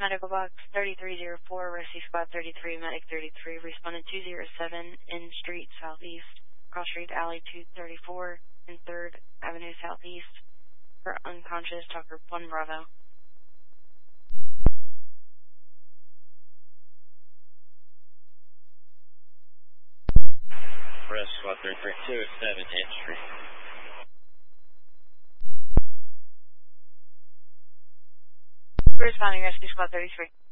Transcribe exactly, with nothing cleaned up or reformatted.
Medical Box thirty-three oh four, Rescue Squad thirty-three, Medic thirty-three, responded two oh seven in Street Southeast, Cross Street Alley two thirty-four, and third Avenue Southeast, for unconscious Tucker one Bravo. Rescue Squad thirty-three, two oh seven N Street. Responding Rescue Squad thirty-three.